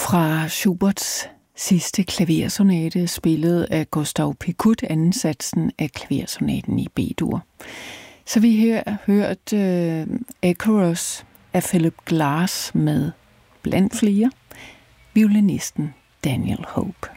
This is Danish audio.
Fra Schuberts sidste klaversonate, spillet af Gustav Picut, anden satsen af klaversonaten i B-dur. Så vi her hørt Icarus af Philip Glass med blandt flere violinisten Daniel Hope.